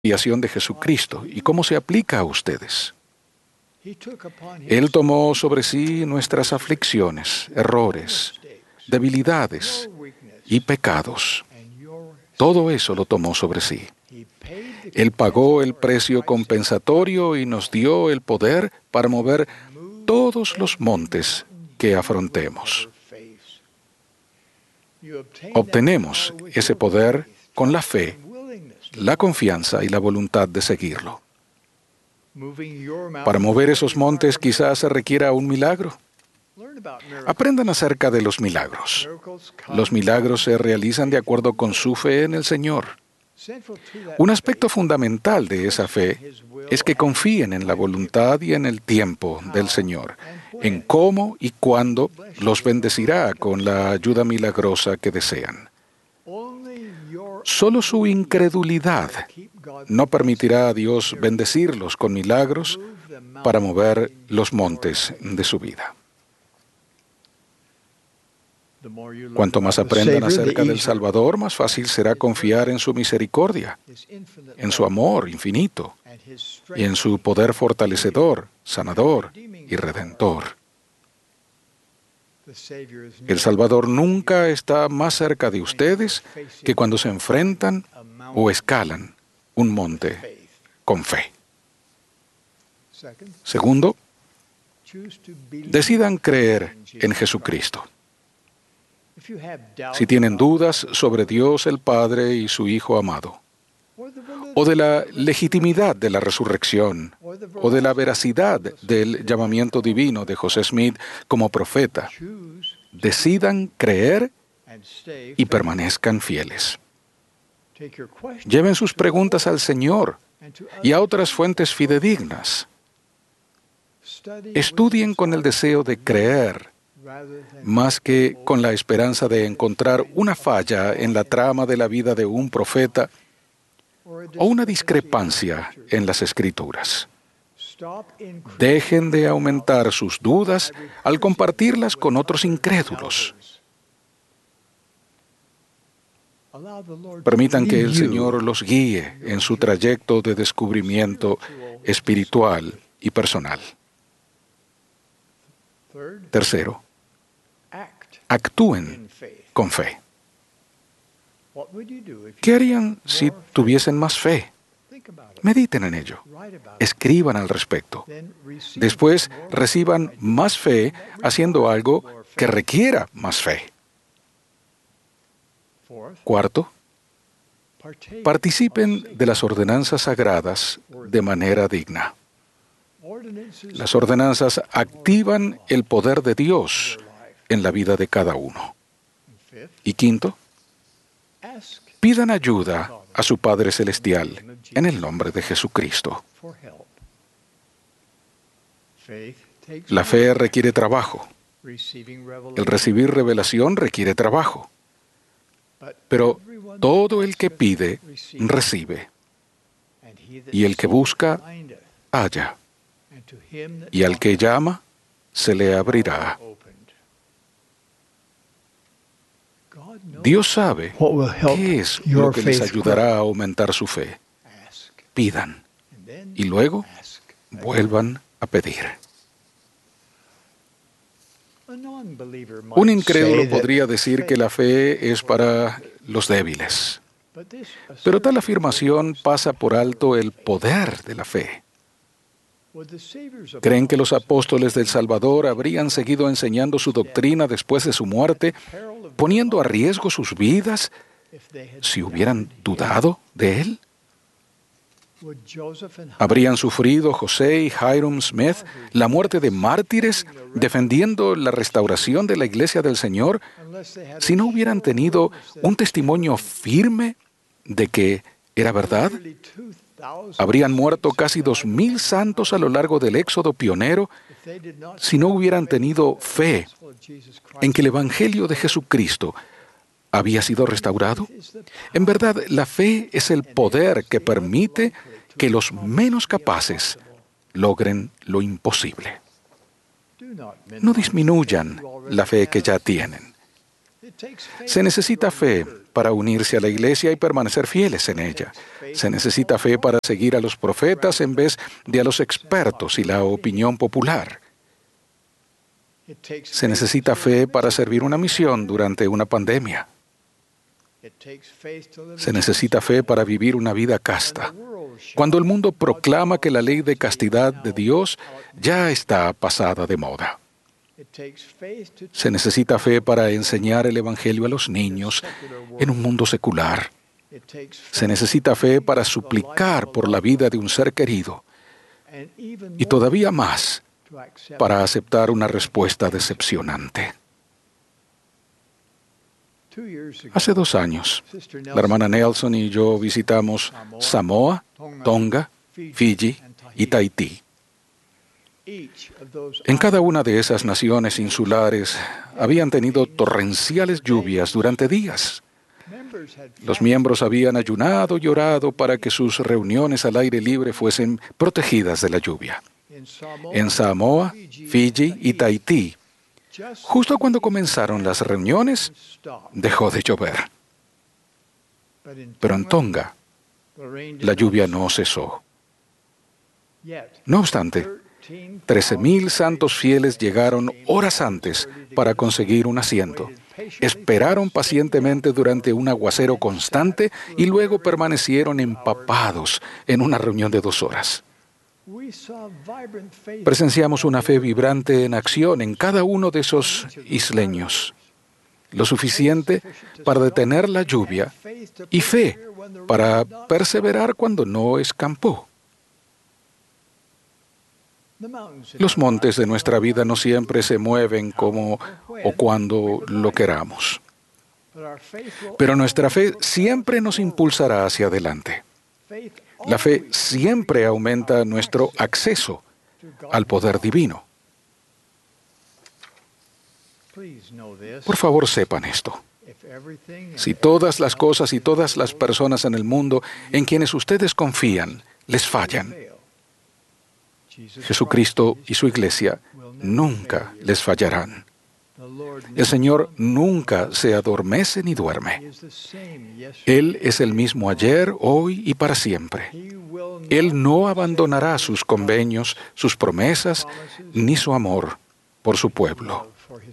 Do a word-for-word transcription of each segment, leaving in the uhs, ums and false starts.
expiación de Jesucristo y cómo se aplica a ustedes. Él tomó sobre sí nuestras aflicciones, errores, debilidades y pecados. Todo eso lo tomó sobre sí. Él pagó el precio compensatorio y nos dio el poder para mover todos los montes que afrontemos. Obtenemos ese poder con la fe, la confianza y la voluntad de seguirlo. Para mover esos montes quizás se requiera un milagro. Aprendan acerca de los milagros. Los milagros se realizan de acuerdo con su fe en el Señor. Un aspecto fundamental de esa fe es que confíen en la voluntad y en el tiempo del Señor, en cómo y cuándo los bendecirá con la ayuda milagrosa que desean. Solo su incredulidad no permitirá a Dios bendecirlos con milagros para mover los montes de su vida. Cuanto más aprendan acerca del Salvador, más fácil será confiar en su misericordia, en su amor infinito y en su poder fortalecedor, sanador y redentor. El Salvador nunca está más cerca de ustedes que cuando se enfrentan o escalan un monte con fe. Segundo, decidan creer en Jesucristo. Si tienen dudas sobre Dios el Padre y su Hijo amado, o de la legitimidad de la resurrección, o de la veracidad del llamamiento divino de José Smith como profeta, decidan creer y permanezcan fieles. Lleven sus preguntas al Señor y a otras fuentes fidedignas. Estudien con el deseo de creer, más que con la esperanza de encontrar una falla en la trama de la vida de un profeta o una discrepancia en las Escrituras. Dejen de aumentar sus dudas al compartirlas con otros incrédulos. Permitan que el Señor los guíe en su trayecto de descubrimiento espiritual y personal. Tercero, actúen con fe. ¿Qué harían si tuviesen más fe? Mediten en ello. Escriban al respecto. Después, reciban más fe haciendo algo que requiera más fe. Cuarto, participen de las ordenanzas sagradas de manera digna. Las ordenanzas activan el poder de Dios en la vida de cada uno. Y quinto, pidan ayuda a su Padre Celestial en el nombre de Jesucristo. La fe requiere trabajo. El recibir revelación requiere trabajo. Pero todo el que pide, recibe. Y el que busca, halla. Y al que llama, se le abrirá. Dios sabe qué es lo que les ayudará a aumentar su fe. Pidan y luego vuelvan a pedir. Un incrédulo podría decir que la fe es para los débiles, pero tal afirmación pasa por alto el poder de la fe. ¿Creen que los apóstoles del Salvador habrían seguido enseñando su doctrina después de su muerte, poniendo a riesgo sus vidas, si hubieran dudado de él? ¿Habrían sufrido José y Hyrum Smith la muerte de mártires defendiendo la restauración de la Iglesia del Señor si no hubieran tenido un testimonio firme de que era verdad? ¿Habrían muerto casi dos mil santos a lo largo del éxodo pionero si no hubieran tenido fe en que el Evangelio de Jesucristo había sido restaurado? En verdad, la fe es el poder que permite que los menos capaces logren lo imposible. No disminuyan la fe que ya tienen. Se necesita fe para unirse a la iglesia y permanecer fieles en ella. Se necesita fe para seguir a los profetas en vez de a los expertos y la opinión popular. Se necesita fe para servir una misión durante una pandemia. Se necesita fe para vivir una vida casta, cuando el mundo proclama que la ley de castidad de Dios ya está pasada de moda. Se necesita fe para enseñar el Evangelio a los niños en un mundo secular. Se necesita fe para suplicar por la vida de un ser querido. Y todavía más, para aceptar una respuesta decepcionante. Hace dos años, la hermana Nelson y yo visitamos Samoa, Tonga, Fiji y Tahití. En cada una de esas naciones insulares habían tenido torrenciales lluvias durante días. Los miembros habían ayunado y orado para que sus reuniones al aire libre fuesen protegidas de la lluvia. En Samoa, Fiji y Tahití, justo cuando comenzaron las reuniones, dejó de llover. Pero en Tonga, la lluvia no cesó. No obstante, trece mil santos fieles llegaron horas antes para conseguir un asiento. Esperaron pacientemente durante un aguacero constante y luego permanecieron empapados en una reunión de dos horas. Presenciamos una fe vibrante en acción en cada uno de esos isleños, lo suficiente para detener la lluvia y fe para perseverar cuando no escampó. Los montes de nuestra vida no siempre se mueven como o cuando lo queramos, pero nuestra fe siempre nos impulsará hacia adelante. La fe siempre aumenta nuestro acceso al poder divino. Por favor, sepan esto. Si todas las cosas y todas las personas en el mundo en quienes ustedes confían les fallan, Jesucristo y su iglesia nunca les fallarán. El Señor nunca se adormece ni duerme. Él es el mismo ayer, hoy y para siempre. Él no abandonará sus convenios, sus promesas, ni su amor por su pueblo.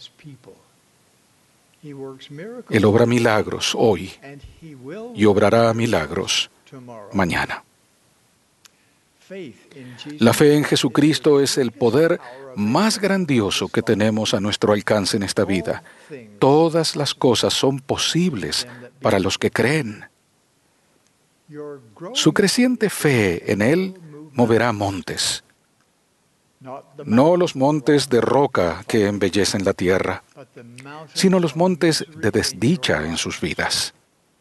Él obra milagros hoy y obrará milagros mañana. La fe en Jesucristo es el poder más grandioso que tenemos a nuestro alcance en esta vida. Todas las cosas son posibles para los que creen. Su creciente fe en Él moverá montes. No los montes de roca que embellecen la tierra, sino los montes de desdicha en sus vidas.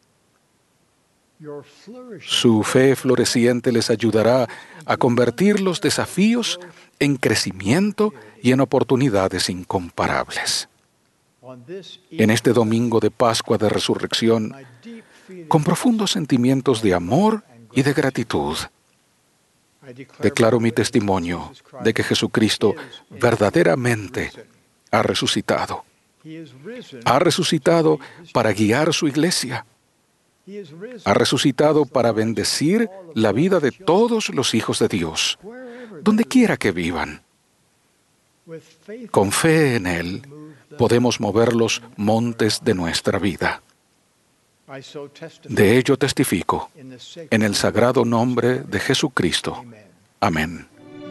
Su fe floreciente les ayudará a convertir los desafíos en crecimiento y en oportunidades incomparables. En este domingo de Pascua de Resurrección, con profundos sentimientos de amor y de gratitud, declaro mi testimonio de que Jesucristo verdaderamente ha resucitado. Ha resucitado para guiar su iglesia. Ha resucitado para bendecir la vida de todos los hijos de Dios, donde quiera que vivan. Con fe en Él, podemos mover los montes de nuestra vida. De ello testifico, en el sagrado nombre de Jesucristo. Amén.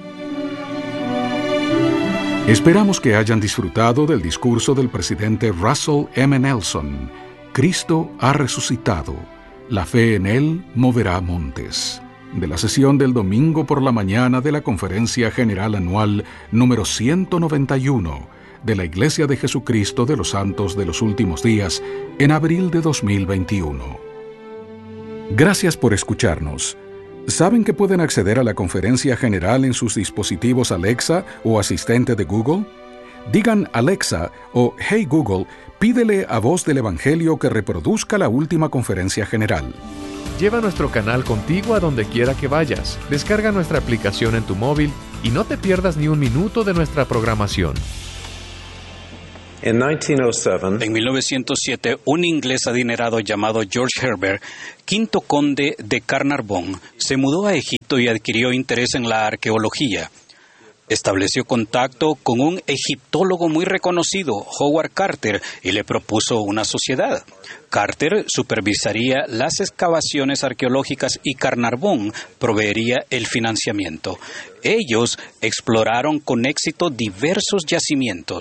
Esperamos que hayan disfrutado del discurso del presidente Russell M. Nelson. Cristo ha resucitado. La fe en Él moverá montes. De la sesión del domingo por la mañana de la Conferencia General Anual número ciento noventa y uno de la Iglesia de Jesucristo de los Santos de los Últimos Días en abril de dos mil veintiuno. Gracias por escucharnos. ¿Saben que pueden acceder a la conferencia general en sus dispositivos Alexa o asistente de Google? Digan Alexa o Hey Google, pídele a Voz del Evangelio que reproduzca la última conferencia general. Lleva nuestro canal contigo a donde quiera que vayas. Descarga nuestra aplicación en tu móvil y no te pierdas ni un minuto de nuestra programación. In nineteen oh seven, En mil novecientos siete, un inglés adinerado llamado George Herbert, quinto conde de Carnarvon, se mudó a Egipto y adquirió interés en la arqueología. Estableció contacto con un egiptólogo muy reconocido, Howard Carter, y le propuso una sociedad. Carter supervisaría las excavaciones arqueológicas y Carnarvon proveería el financiamiento. Ellos exploraron con éxito diversos yacimientos.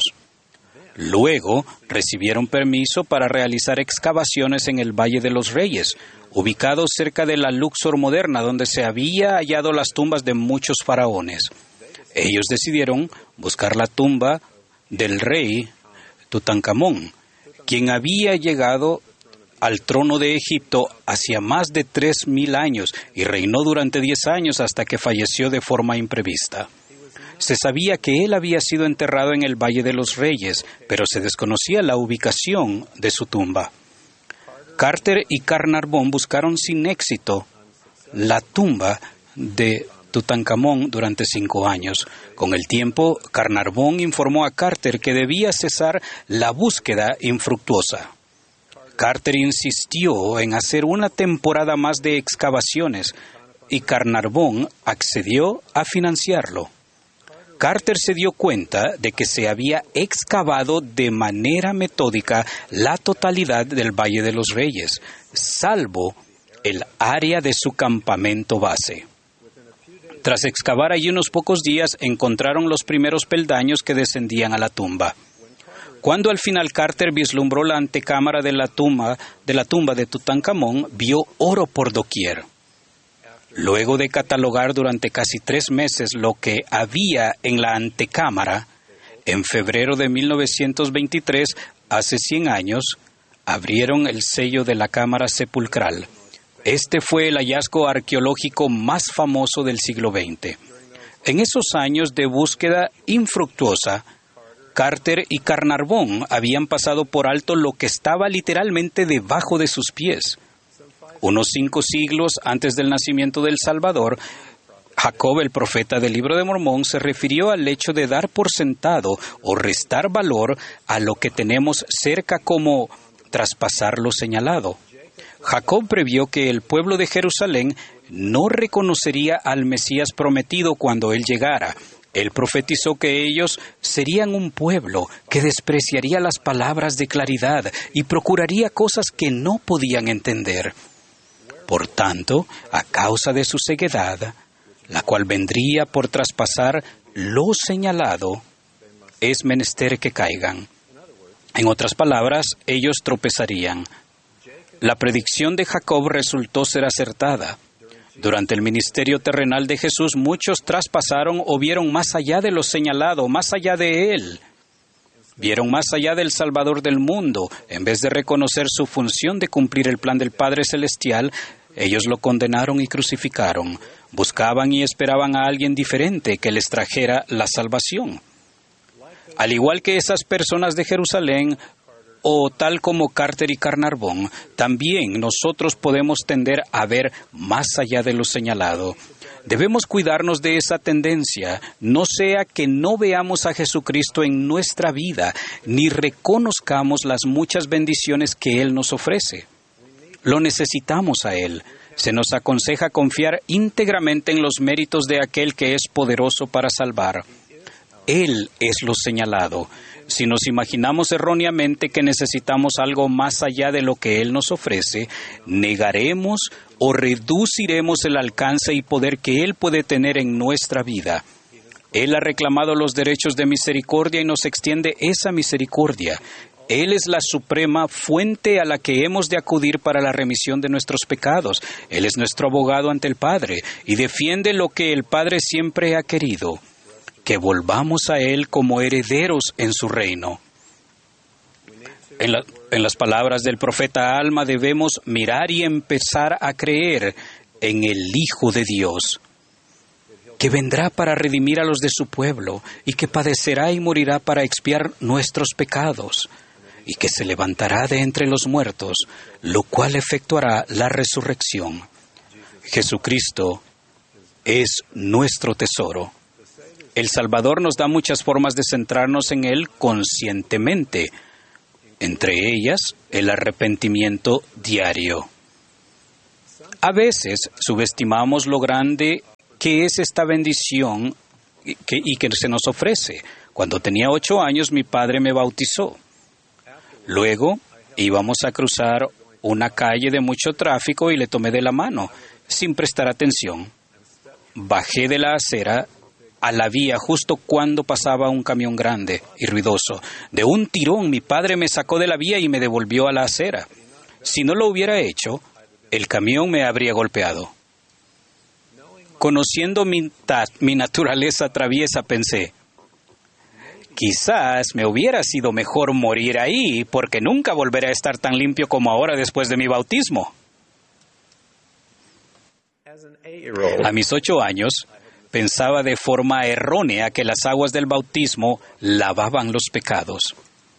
Luego recibieron permiso para realizar excavaciones en el Valle de los Reyes, ubicado cerca de la Luxor moderna, donde se había hallado las tumbas de muchos faraones. Ellos decidieron buscar la tumba del rey Tutankamón, quien había llegado al trono de Egipto hacía más de tres mil años y reinó durante diez años hasta que falleció de forma imprevista. Se sabía que él había sido enterrado en el Valle de los Reyes, pero se desconocía la ubicación de su tumba. Carter y Carnarvon buscaron sin éxito la tumba de Tutankamón durante cinco años. Con el tiempo, Carnarvon informó a Carter que debía cesar la búsqueda infructuosa. Carter insistió en hacer una temporada más de excavaciones y Carnarvon accedió a financiarlo. Carter se dio cuenta de que se había excavado de manera metódica la totalidad del Valle de los Reyes, salvo el área de su campamento base. Tras excavar allí unos pocos días, encontraron los primeros peldaños que descendían a la tumba. Cuando al final Carter vislumbró la antecámara de la tumba de, la tumba de Tutankamón, vio oro por doquier. Luego de catalogar durante casi tres meses lo que había en la antecámara, en febrero de mil novecientos veintitrés, hace cien años, abrieron el sello de la cámara sepulcral. Este fue el hallazgo arqueológico más famoso del siglo veinte. En esos años de búsqueda infructuosa, Carter y Carnarvon habían pasado por alto lo que estaba literalmente debajo de sus pies. Unos cinco siglos antes del nacimiento del Salvador, Jacob, el profeta del Libro de Mormón, se refirió al hecho de dar por sentado o restar valor a lo que tenemos cerca como traspasar lo señalado. Jacob previó que el pueblo de Jerusalén no reconocería al Mesías prometido cuando él llegara. Él profetizó que ellos serían un pueblo que despreciaría las palabras de claridad y procuraría cosas que no podían entender. Por tanto, a causa de su ceguedad, la cual vendría por traspasar lo señalado, es menester que caigan. En otras palabras, ellos tropezarían. La predicción de Jacob resultó ser acertada. Durante el ministerio terrenal de Jesús, muchos traspasaron o vieron más allá de lo señalado, más allá de Él. Vieron más allá del Salvador del mundo. En vez de reconocer su función de cumplir el plan del Padre Celestial, ellos lo condenaron y crucificaron. Buscaban y esperaban a alguien diferente que les trajera la salvación. Al igual que esas personas de Jerusalén, o tal como Carter y Carnarvon, también nosotros podemos tender a ver más allá de lo señalado. Debemos cuidarnos de esa tendencia, no sea que no veamos a Jesucristo en nuestra vida, ni reconozcamos las muchas bendiciones que Él nos ofrece. Lo necesitamos a Él. Se nos aconseja confiar íntegramente en los méritos de aquel que es poderoso para salvar. Él es lo señalado. Si nos imaginamos erróneamente que necesitamos algo más allá de lo que Él nos ofrece, negaremos o reduciremos el alcance y poder que Él puede tener en nuestra vida. Él ha reclamado los derechos de misericordia y nos extiende esa misericordia. Él es la suprema fuente a la que hemos de acudir para la remisión de nuestros pecados. Él es nuestro abogado ante el Padre y defiende lo que el Padre siempre ha querido, que volvamos a Él como herederos en su reino. En, la, en las palabras del profeta Alma debemos mirar y empezar a creer en el Hijo de Dios, que vendrá para redimir a los de su pueblo y que padecerá y morirá para expiar nuestros pecados y que se levantará de entre los muertos, lo cual efectuará la resurrección. Jesucristo es nuestro tesoro. El Salvador nos da muchas formas de centrarnos en Él conscientemente, entre ellas el arrepentimiento diario. A veces subestimamos lo grande que es esta bendición que, y que se nos ofrece. Cuando tenía ocho años, mi padre me bautizó. Luego íbamos a cruzar una calle de mucho tráfico y le tomé de la mano, sin prestar atención. Bajé de la acera a la vía justo cuando pasaba un camión grande y ruidoso. De un tirón, mi padre me sacó de la vía y me devolvió a la acera. Si no lo hubiera hecho, el camión me habría golpeado. Conociendo mi, ta- mi naturaleza traviesa, pensé, quizás me hubiera sido mejor morir ahí, porque nunca volveré a estar tan limpio como ahora después de mi bautismo. A mis ocho años, pensaba de forma errónea que las aguas del bautismo lavaban los pecados.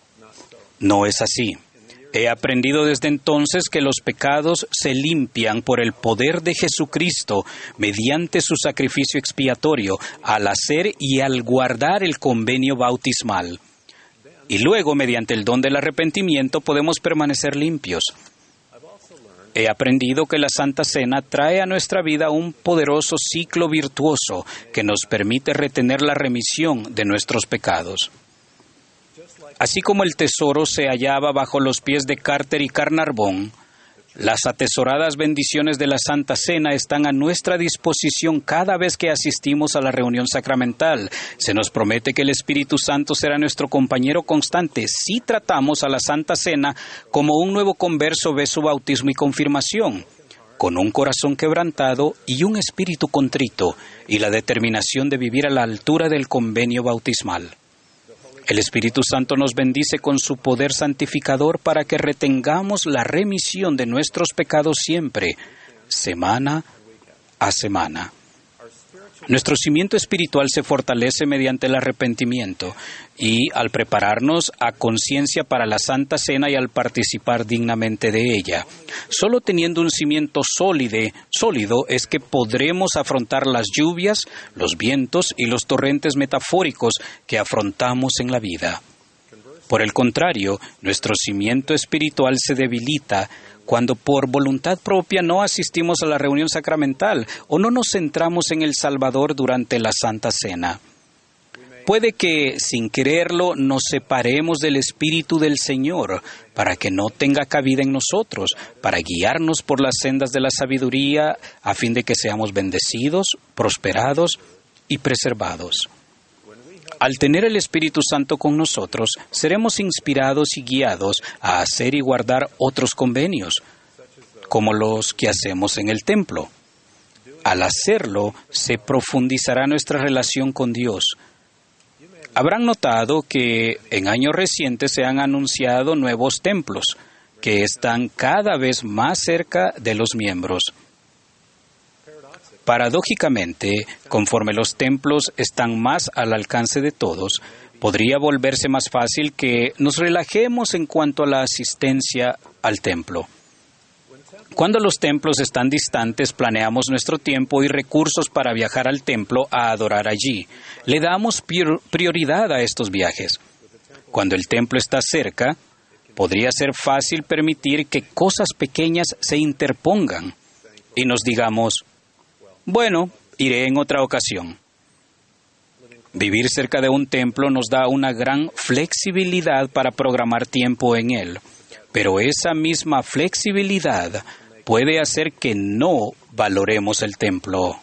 No es así. He aprendido desde entonces que los pecados se limpian por el poder de Jesucristo mediante su sacrificio expiatorio al hacer y al guardar el convenio bautismal. Y luego, mediante el don del arrepentimiento, podemos permanecer limpios. He aprendido que la Santa Cena trae a nuestra vida un poderoso ciclo virtuoso que nos permite retener la remisión de nuestros pecados. Así como el tesoro se hallaba bajo los pies de Carter y Carnarvon, las atesoradas bendiciones de la Santa Cena están a nuestra disposición cada vez que asistimos a la reunión sacramental. Se nos promete que el Espíritu Santo será nuestro compañero constante si tratamos a la Santa Cena como un nuevo converso ve su bautismo y confirmación, con un corazón quebrantado y un espíritu contrito, y la determinación de vivir a la altura del convenio bautismal. El Espíritu Santo nos bendice con su poder santificador para que retengamos la remisión de nuestros pecados siempre, semana a semana. Nuestro cimiento espiritual se fortalece mediante el arrepentimiento y al prepararnos a conciencia para la Santa Cena y al participar dignamente de ella. Solo teniendo un cimiento sólido, sólido es que podremos afrontar las lluvias, los vientos y los torrentes metafóricos que afrontamos en la vida. Por el contrario, nuestro cimiento espiritual se debilita cuando por voluntad propia no asistimos a la reunión sacramental o no nos centramos en el Salvador durante la Santa Cena. Puede que, sin quererlo, nos separemos del Espíritu del Señor para que no tenga cabida en nosotros, para guiarnos por las sendas de la sabiduría a fin de que seamos bendecidos, prosperados y preservados. Al tener el Espíritu Santo con nosotros, seremos inspirados y guiados a hacer y guardar otros convenios, como los que hacemos en el templo. Al hacerlo, se profundizará nuestra relación con Dios. Habrán notado que en años recientes se han anunciado nuevos templos, que están cada vez más cerca de los miembros. Paradójicamente, conforme los templos están más al alcance de todos, podría volverse más fácil que nos relajemos en cuanto a la asistencia al templo. Cuando los templos están distantes, planeamos nuestro tiempo y recursos para viajar al templo a adorar allí. Le damos prioridad a estos viajes. Cuando el templo está cerca, podría ser fácil permitir que cosas pequeñas se interpongan y nos digamos, bueno, iré en otra ocasión. Vivir cerca de un templo nos da una gran flexibilidad para programar tiempo en él, pero esa misma flexibilidad puede hacer que no valoremos el templo.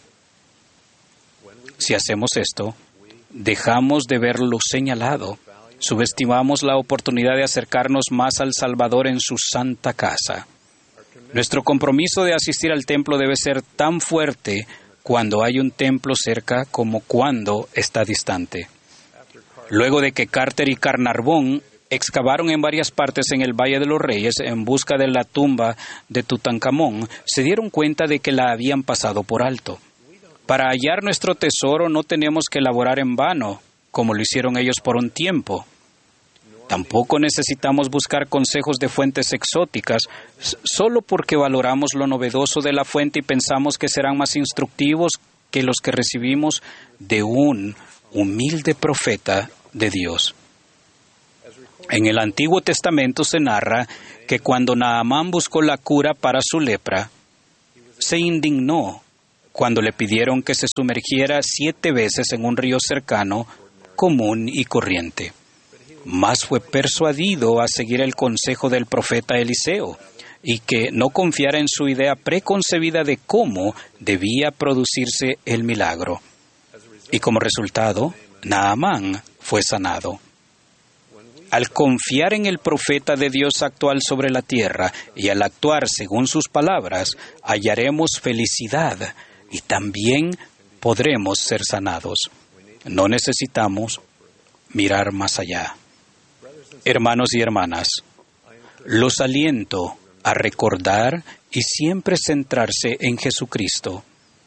Si hacemos esto, dejamos de ver lo señalado, subestimamos la oportunidad de acercarnos más al Salvador en su santa casa. Nuestro compromiso de asistir al templo debe ser tan fuerte cuando hay un templo cerca como cuando está distante. Luego de que Carter y Carnarvon excavaron en varias partes en el Valle de los Reyes en busca de la tumba de Tutankamón, se dieron cuenta de que la habían pasado por alto. Para hallar nuestro tesoro no tenemos que laborar en vano, como lo hicieron ellos por un tiempo. Tampoco necesitamos buscar consejos de fuentes exóticas solo porque valoramos lo novedoso de la fuente y pensamos que serán más instructivos que los que recibimos de un humilde profeta de Dios. En el Antiguo Testamento se narra que cuando Naamán buscó la cura para su lepra, se indignó cuando le pidieron que se sumergiera siete veces en un río cercano, común y corriente. Mas fue persuadido a seguir el consejo del profeta Eliseo y que no confiara en su idea preconcebida de cómo debía producirse el milagro. Y como resultado, Naamán fue sanado. Al confiar en el profeta de Dios actual sobre la tierra y al actuar según sus palabras, hallaremos felicidad y también podremos ser sanados. No necesitamos mirar más allá. Hermanos y hermanas, los aliento a recordar y siempre centrarse en Jesucristo.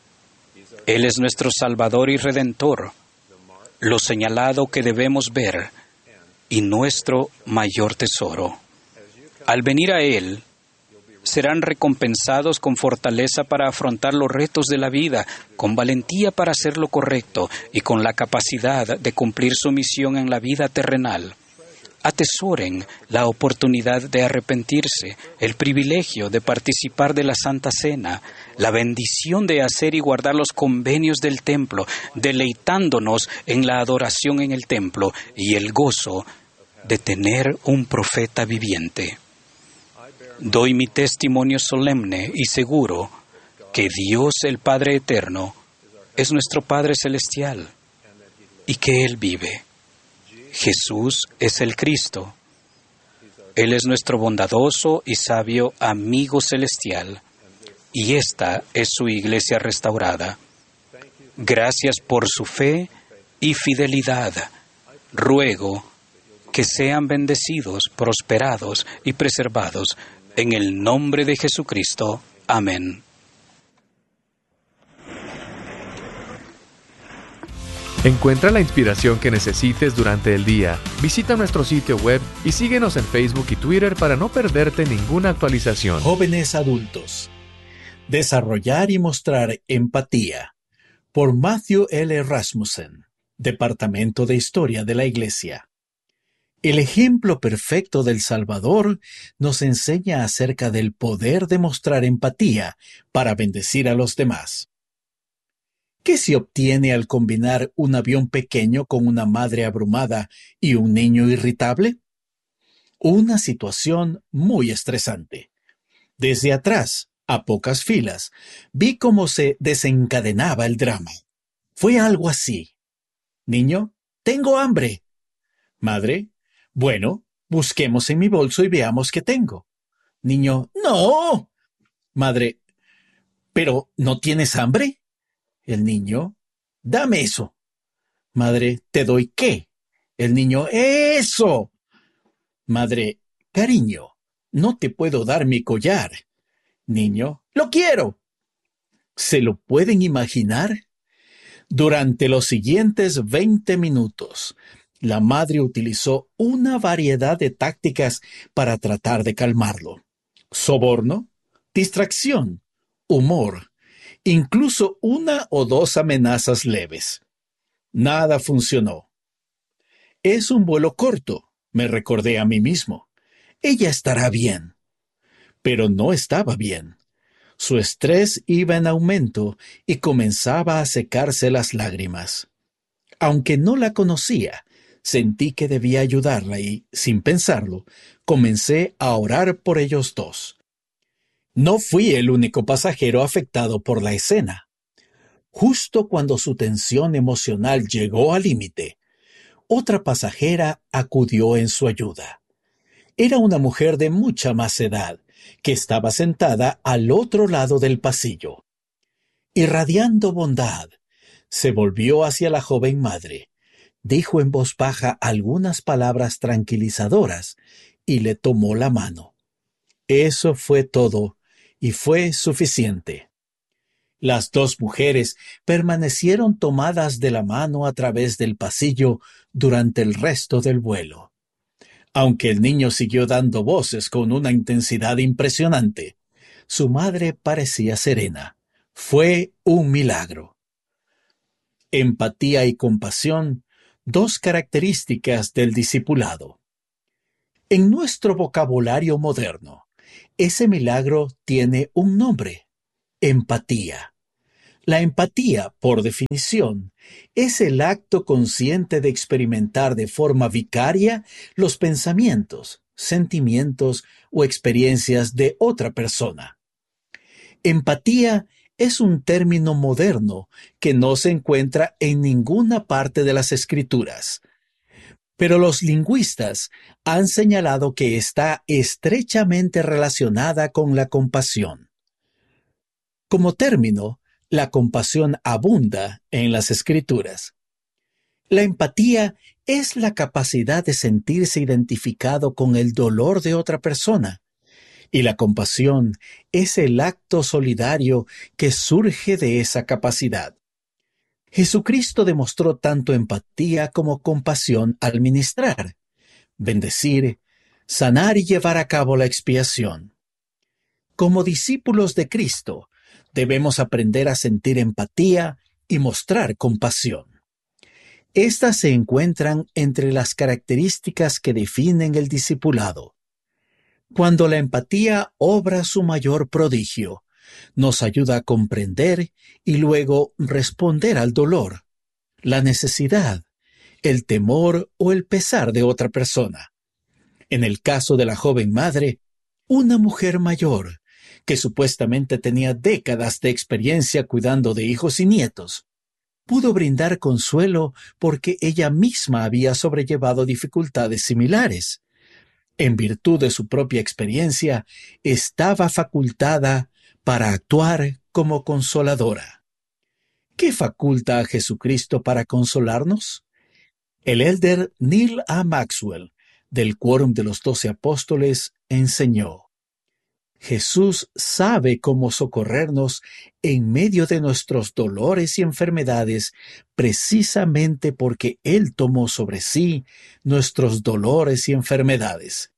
Él es nuestro Salvador y Redentor, lo señalado que debemos ver y nuestro mayor tesoro. Al venir a Él, serán recompensados con fortaleza para afrontar los retos de la vida, con valentía para hacer lo correcto y con la capacidad de cumplir su misión en la vida terrenal. Atesoren la oportunidad de arrepentirse, el privilegio de participar de la Santa Cena, la bendición de hacer y guardar los convenios del templo, deleitándonos en la adoración en el templo y el gozo de tener un profeta viviente. Doy mi testimonio solemne y seguro que Dios el Padre Eterno es nuestro Padre Celestial y que Él vive. Jesús es el Cristo. Él es nuestro bondadoso y sabio amigo celestial, y esta es su iglesia restaurada. Gracias por su fe y fidelidad. Ruego que sean bendecidos, prosperados y preservados en el nombre de Jesucristo. Amén. Encuentra la inspiración que necesites durante el día. Visita nuestro sitio web y síguenos en Facebook y Twitter para no perderte ninguna actualización. Jóvenes adultos. Desarrollar y mostrar empatía. Por Matthew L. Rasmussen, Departamento de Historia de la Iglesia. El ejemplo perfecto del Salvador nos enseña acerca del poder de mostrar empatía para bendecir a los demás. ¿Qué se obtiene al combinar un avión pequeño con una madre abrumada y un niño irritable? Una situación muy estresante. Desde atrás, a pocas filas, vi cómo se desencadenaba el drama. Fue algo así. Niño, tengo hambre. Madre, bueno, busquemos en mi bolso y veamos qué tengo. Niño, no. Madre, ¿pero no tienes hambre? El niño, dame eso. Madre, ¿te doy qué? El niño, ¡eso! Madre, cariño, no te puedo dar mi collar. Niño, ¡lo quiero! ¿Se lo pueden imaginar? Durante los siguientes veinte minutos, la madre utilizó una variedad de tácticas para tratar de calmarlo. Soborno, distracción, humor, incluso una o dos amenazas leves. Nada funcionó. Es un vuelo corto, me recordé a mí mismo. Ella estará bien. Pero no estaba bien. Su estrés iba en aumento y comenzaba a secarse las lágrimas. Aunque no la conocía, sentí que debía ayudarla y, sin pensarlo, comencé a orar por ellos dos. No fui el único pasajero afectado por la escena. Justo cuando su tensión emocional llegó al límite, otra pasajera acudió en su ayuda. Era una mujer de mucha más edad, que estaba sentada al otro lado del pasillo. Irradiando bondad, se volvió hacia la joven madre, dijo en voz baja algunas palabras tranquilizadoras y le tomó la mano. Eso fue todo. Y fue suficiente. Las dos mujeres permanecieron tomadas de la mano a través del pasillo durante el resto del vuelo. Aunque el niño siguió dando voces con una intensidad impresionante, su madre parecía serena. Fue un milagro. Empatía y compasión, dos características del discipulado. En nuestro vocabulario moderno, ese milagro tiene un nombre: empatía. La empatía, por definición, es el acto consciente de experimentar de forma vicaria los pensamientos, sentimientos o experiencias de otra persona. Empatía es un término moderno que no se encuentra en ninguna parte de las Escrituras, pero los lingüistas han señalado que está estrechamente relacionada con la compasión. Como término, la compasión abunda en las Escrituras. La empatía es la capacidad de sentirse identificado con el dolor de otra persona, y la compasión es el acto solidario que surge de esa capacidad. Jesucristo demostró tanto empatía como compasión al ministrar, bendecir, sanar y llevar a cabo la expiación. Como discípulos de Cristo, debemos aprender a sentir empatía y mostrar compasión. Estas se encuentran entre las características que definen el discipulado. Cuando la empatía obra su mayor prodigio, nos ayuda a comprender y luego responder al dolor, la necesidad, el temor o el pesar de otra persona. En el caso de la joven madre, una mujer mayor, que supuestamente tenía décadas de experiencia cuidando de hijos y nietos, pudo brindar consuelo porque ella misma había sobrellevado dificultades similares. En virtud de su propia experiencia, estaba facultada para actuar como consoladora. ¿Qué faculta a Jesucristo para consolarnos? El elder Neil A. Maxwell, del Quórum de los Doce Apóstoles, enseñó: Jesús sabe cómo socorrernos en medio de nuestros dolores y enfermedades, precisamente porque Él tomó sobre sí nuestros dolores y enfermedades.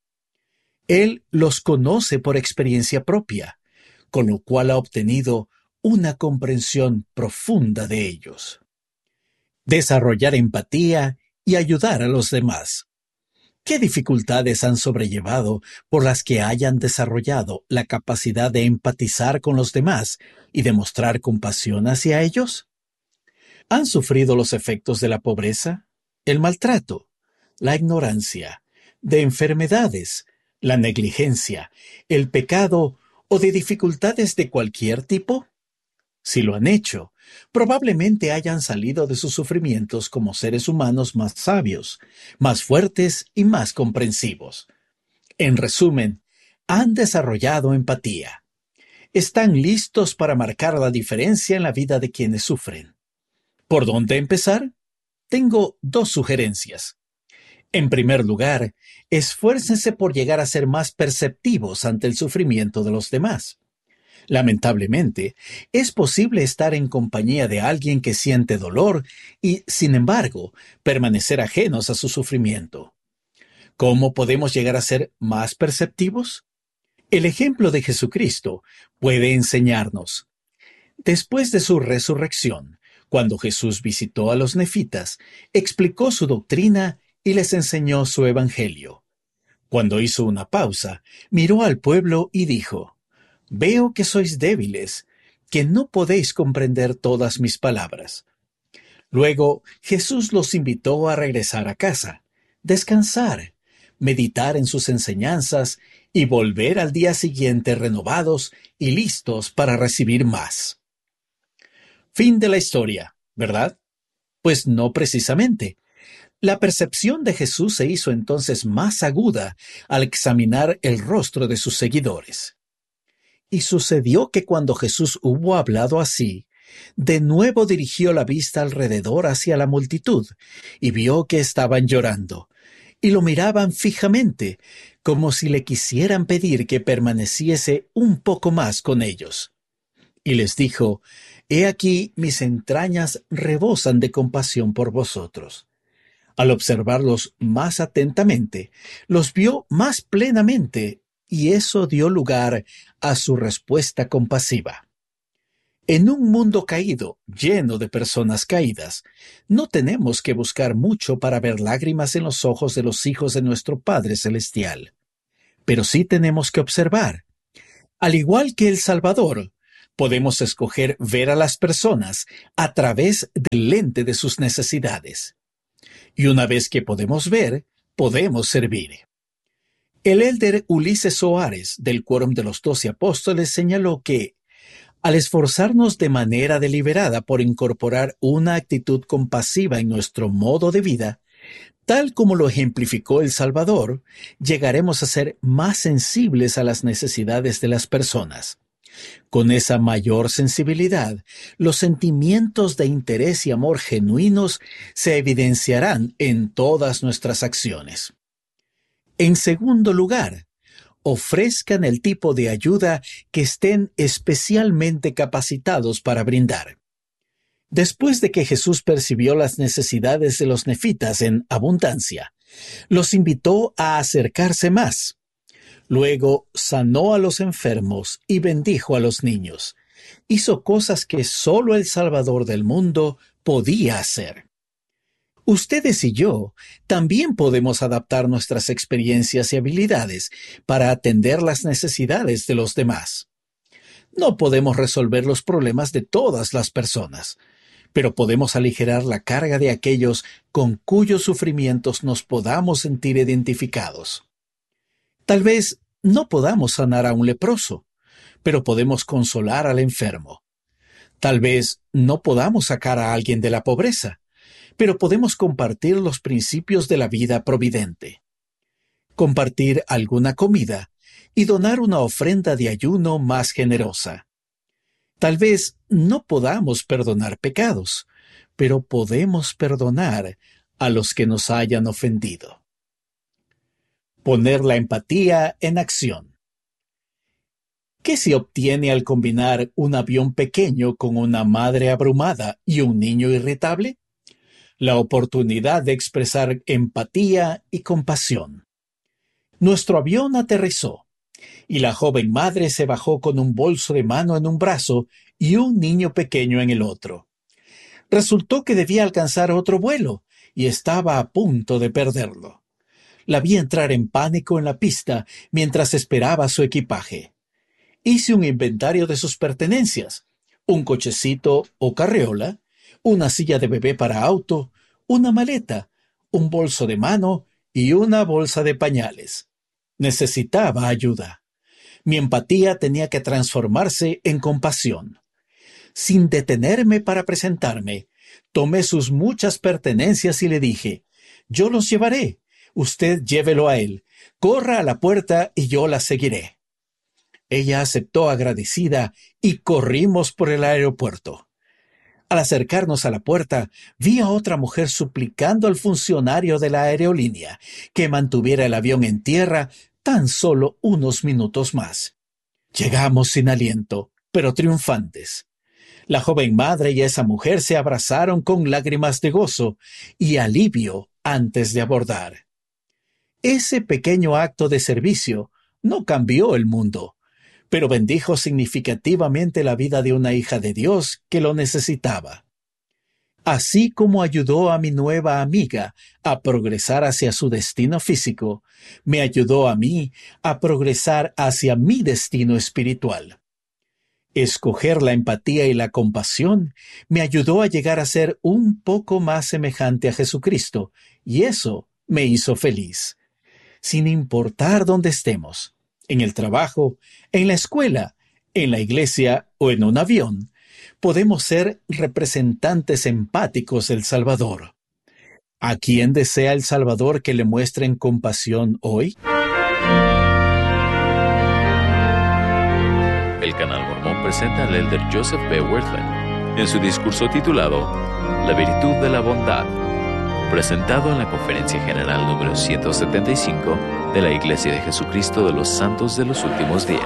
Él los conoce por experiencia propia, con lo cual ha obtenido una comprensión profunda de ellos. Desarrollar empatía y ayudar a los demás. ¿Qué dificultades han sobrellevado por las que hayan desarrollado la capacidad de empatizar con los demás y demostrar compasión hacia ellos? ¿Han sufrido los efectos de la pobreza, el maltrato, la ignorancia, de enfermedades, la negligencia, el pecado o de dificultades de cualquier tipo? Si lo han hecho, probablemente hayan salido de sus sufrimientos como seres humanos más sabios, más fuertes y más comprensivos. En resumen, han desarrollado empatía. Están listos para marcar la diferencia en la vida de quienes sufren. ¿Por dónde empezar? Tengo dos sugerencias. En primer lugar, esfuércense por llegar a ser más perceptivos ante el sufrimiento de los demás. Lamentablemente, es posible estar en compañía de alguien que siente dolor y, sin embargo, permanecer ajenos a su sufrimiento. ¿Cómo podemos llegar a ser más perceptivos? El ejemplo de Jesucristo puede enseñarnos. Después de su resurrección, cuando Jesús visitó a los nefitas, explicó su doctrina y les enseñó su evangelio. Cuando hizo una pausa, miró al pueblo y dijo: Veo que sois débiles, que no podéis comprender todas mis palabras. Luego Jesús los invitó a regresar a casa, descansar, meditar en sus enseñanzas y volver al día siguiente renovados y listos para recibir más. Fin de la historia, ¿verdad? Pues no precisamente. La percepción de Jesús se hizo entonces más aguda al examinar el rostro de sus seguidores. Y sucedió que cuando Jesús hubo hablado así, de nuevo dirigió la vista alrededor hacia la multitud y vio que estaban llorando, y lo miraban fijamente, como si le quisieran pedir que permaneciese un poco más con ellos. Y les dijo: He aquí mis entrañas rebosan de compasión por vosotros. Al observarlos más atentamente, los vio más plenamente, y eso dio lugar a su respuesta compasiva. En un mundo caído, lleno de personas caídas, no tenemos que buscar mucho para ver lágrimas en los ojos de los hijos de nuestro Padre Celestial. Pero sí tenemos que observar. Al igual que el Salvador, podemos escoger ver a las personas a través del lente de sus necesidades. Y una vez que podemos ver, podemos servir. El elder Ulises Soares, del Quórum de los Doce Apóstoles, señaló que, al esforzarnos de manera deliberada por incorporar una actitud compasiva en nuestro modo de vida, tal como lo ejemplificó el Salvador, llegaremos a ser más sensibles a las necesidades de las personas. Con esa mayor sensibilidad, los sentimientos de interés y amor genuinos se evidenciarán en todas nuestras acciones. En segundo lugar, ofrezcan el tipo de ayuda que estén especialmente capacitados para brindar. Después de que Jesús percibió las necesidades de los nefitas en abundancia, los invitó a acercarse más. Luego sanó a los enfermos y bendijo a los niños. Hizo cosas que solo el Salvador del mundo podía hacer. Ustedes y yo también podemos adaptar nuestras experiencias y habilidades para atender las necesidades de los demás. No podemos resolver los problemas de todas las personas, pero podemos aligerar la carga de aquellos con cuyos sufrimientos nos podamos sentir identificados. Tal vez no podamos sanar a un leproso, pero podemos consolar al enfermo. Tal vez no podamos sacar a alguien de la pobreza, pero podemos compartir los principios de la vida providente. Compartir alguna comida y donar una ofrenda de ayuno más generosa. Tal vez no podamos perdonar pecados, pero podemos perdonar a los que nos hayan ofendido. Poner la empatía en acción. ¿Qué se obtiene al combinar un avión pequeño con una madre abrumada y un niño irritable? La oportunidad de expresar empatía y compasión. Nuestro avión aterrizó, y la joven madre se bajó con un bolso de mano en un brazo y un niño pequeño en el otro. Resultó que debía alcanzar otro vuelo, y estaba a punto de perderlo. La vi entrar en pánico en la pista mientras esperaba su equipaje. Hice un inventario de sus pertenencias, un cochecito o carriola, una silla de bebé para auto, una maleta, un bolso de mano y una bolsa de pañales. Necesitaba ayuda. Mi empatía tenía que transformarse en compasión. Sin detenerme para presentarme, tomé sus muchas pertenencias y le dije, «Yo los llevaré. Usted llévelo a él. Corra a la puerta y yo la seguiré». Ella aceptó agradecida y corrimos por el aeropuerto. Al acercarnos a la puerta, vi a otra mujer suplicando al funcionario de la aerolínea que mantuviera el avión en tierra tan solo unos minutos más. Llegamos sin aliento, pero triunfantes. La joven madre y esa mujer se abrazaron con lágrimas de gozo y alivio antes de abordar. Ese pequeño acto de servicio no cambió el mundo, pero bendijo significativamente la vida de una hija de Dios que lo necesitaba. Así como ayudó a mi nueva amiga a progresar hacia su destino físico, me ayudó a mí a progresar hacia mi destino espiritual. Escoger la empatía y la compasión me ayudó a llegar a ser un poco más semejante a Jesucristo, y eso me hizo feliz. Sin importar dónde estemos, en el trabajo, en la escuela, en la iglesia o en un avión, podemos ser representantes empáticos del Salvador. ¿A quién desea el Salvador que le muestren compasión hoy? El Canal Mormón presenta al elder Joseph B. Wirthlin en su discurso titulado La virtud de la bondad, presentado en la Conferencia General número ciento setenta y cinco de la Iglesia de Jesucristo de los Santos de los Últimos Días.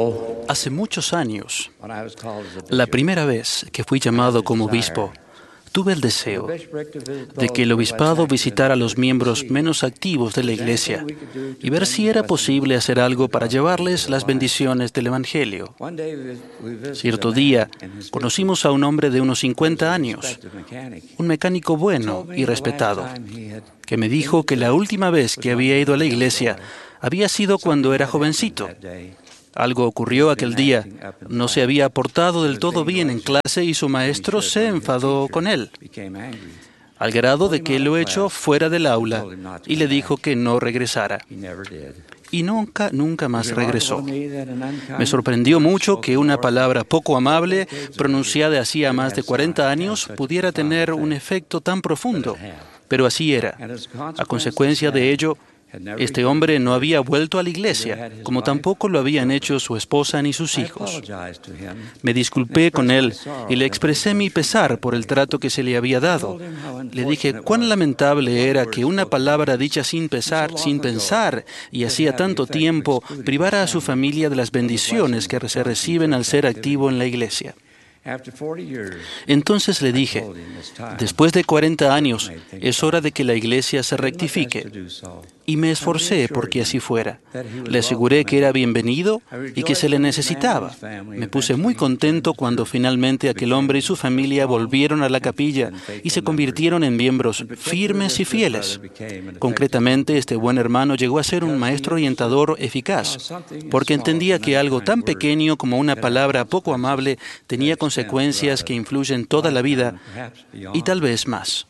Hace muchos años, la primera vez que fui llamado como obispo, Tuve el deseo de que el obispado visitara a los miembros menos activos de la iglesia y ver si era posible hacer algo para llevarles las bendiciones del Evangelio. Cierto día, conocimos a un hombre de unos cincuenta años, un mecánico bueno y respetado, que me dijo que la última vez que había ido a la iglesia había sido cuando era jovencito. Algo ocurrió aquel día. No se había portado del todo bien en clase y su maestro se enfadó con él, al grado de que lo echó fuera del aula y le dijo que no regresara. Y nunca, nunca más regresó. Me sorprendió mucho que una palabra poco amable, pronunciada hacía más de cuarenta años, pudiera tener un efecto tan profundo. Pero así era. A consecuencia de ello, este hombre no había vuelto a la iglesia, como tampoco lo habían hecho su esposa ni sus hijos. Me disculpé con él y le expresé mi pesar por el trato que se le había dado. Le dije cuán lamentable era que una palabra dicha sin pesar, sin pensar, y hacía tanto tiempo, privara a su familia de las bendiciones que se reciben al ser activo en la iglesia. Entonces le dije, después de cuarenta años, es hora de que la iglesia se rectifique. Y me esforcé porque así fuera. Le aseguré que era bienvenido y que se le necesitaba. Me puse muy contento cuando finalmente aquel hombre y su familia volvieron a la capilla y se convirtieron en miembros firmes y fieles. Concretamente, este buen hermano llegó a ser un maestro orientador eficaz, porque entendía que algo tan pequeño como una palabra poco amable tenía consecuencias que influyen toda la vida y tal vez más.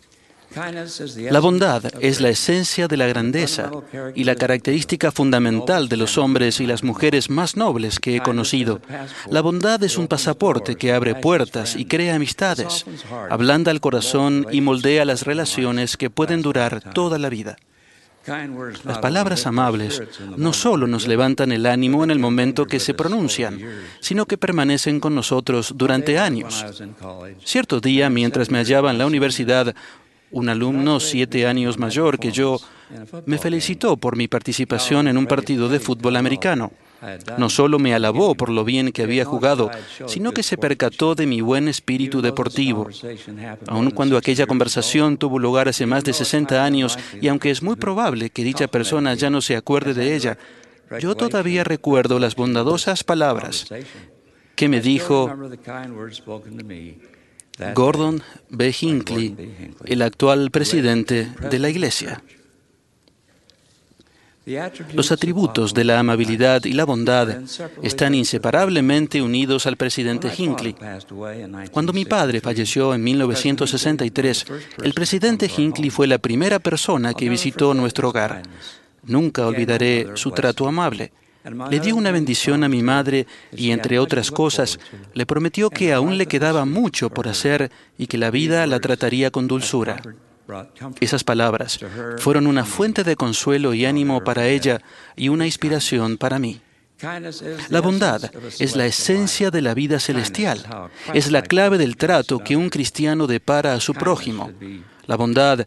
La bondad es la esencia de la grandeza y la característica fundamental de los hombres y las mujeres más nobles que he conocido. La bondad es un pasaporte que abre puertas y crea amistades, ablanda el corazón y moldea las relaciones que pueden durar toda la vida. Las palabras amables no solo nos levantan el ánimo en el momento que se pronuncian, sino que permanecen con nosotros durante años. Cierto día, mientras me hallaba en la universidad, un alumno siete años mayor que yo me felicitó por mi participación en un partido de fútbol americano. No solo me alabó por lo bien que había jugado, sino que se percató de mi buen espíritu deportivo. Aun cuando aquella conversación tuvo lugar hace más de sesenta años, y aunque es muy probable que dicha persona ya no se acuerde de ella, yo todavía recuerdo las bondadosas palabras que me dijo Gordon B. Hinckley, el actual presidente de la Iglesia. Los atributos de la amabilidad y la bondad están inseparablemente unidos al presidente Hinckley. Cuando mi padre falleció en mil novecientos sesenta y tres, el presidente Hinckley fue la primera persona que visitó nuestro hogar. Nunca olvidaré su trato amable. Le dio una bendición a mi madre y, entre otras cosas, le prometió que aún le quedaba mucho por hacer y que la vida la trataría con dulzura. Esas palabras fueron una fuente de consuelo y ánimo para ella y una inspiración para mí. La bondad es la esencia de la vida celestial. Es la clave del trato que un cristiano depara a su prójimo. La bondad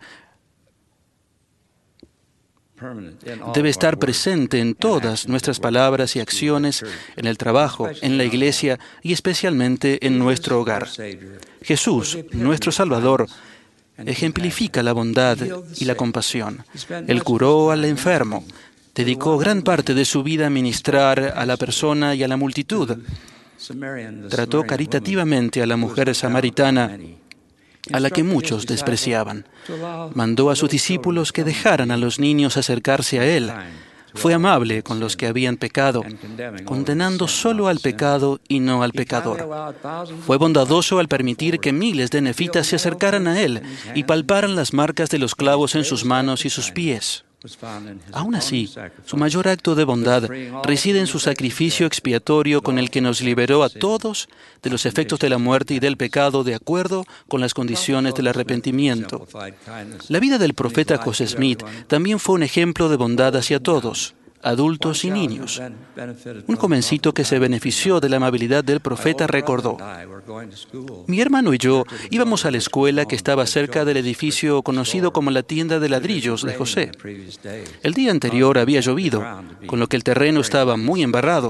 debe estar presente en todas nuestras palabras y acciones, en el trabajo, en la iglesia y especialmente en nuestro hogar. Jesús, nuestro Salvador, ejemplifica la bondad y la compasión. Él curó al enfermo, dedicó gran parte de su vida a ministrar a la persona y a la multitud. Trató caritativamente a la mujer samaritana, a la que muchos despreciaban. Mandó a sus discípulos que dejaran a los niños acercarse a Él. Fue amable con los que habían pecado, condenando solo al pecado y no al pecador. Fue bondadoso al permitir que miles de nefitas se acercaran a Él y palparan las marcas de los clavos en sus manos y sus pies. Aún así, su mayor acto de bondad reside en su sacrificio expiatorio con el que nos liberó a todos de los efectos de la muerte y del pecado de acuerdo con las condiciones del arrepentimiento. La vida del profeta José Smith también fue un ejemplo de bondad hacia todos, adultos y niños. Un jovencito que se benefició de la amabilidad del profeta recordó: mi hermano y yo íbamos a la escuela que estaba cerca del edificio conocido como la tienda de ladrillos de José. El día anterior había llovido, con lo que el terreno estaba muy embarrado,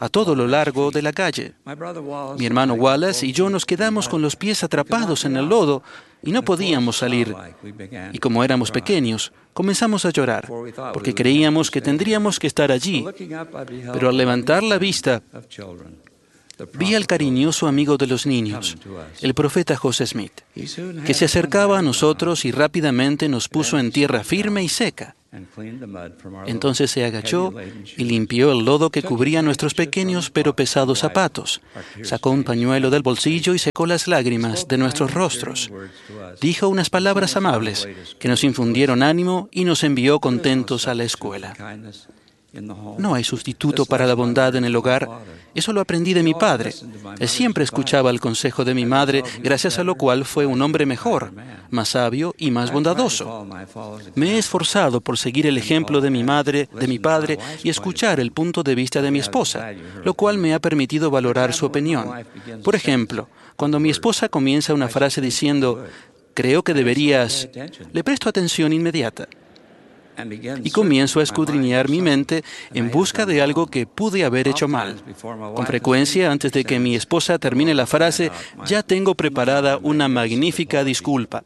a todo lo largo de la calle. Mi hermano Wallace y yo nos quedamos con los pies atrapados en el lodo y no podíamos salir. Y como éramos pequeños, comenzamos a llorar, porque creíamos que tendríamos que estar allí. Pero al levantar la vista, vi al cariñoso amigo de los niños, el profeta José Smith, que se acercaba a nosotros y rápidamente nos puso en tierra firme y seca. Entonces se agachó y limpió el lodo que cubría nuestros pequeños pero pesados zapatos. Sacó un pañuelo del bolsillo y secó las lágrimas de nuestros rostros. Dijo unas palabras amables que nos infundieron ánimo y nos envió contentos a la escuela. No hay sustituto para la bondad en el hogar. Eso lo aprendí de mi padre. Él siempre escuchaba el consejo de mi madre, gracias a lo cual fue un hombre mejor, más sabio y más bondadoso. Me he esforzado por seguir el ejemplo de mi madre, de mi padre, y escuchar el punto de vista de mi esposa, lo cual me ha permitido valorar su opinión. Por ejemplo, cuando mi esposa comienza una frase diciendo, creo que deberías, le presto atención inmediata. Y comienzo a escudriñar mi mente en busca de algo que pude haber hecho mal. Con frecuencia, antes de que mi esposa termine la frase, ya tengo preparada una magnífica disculpa.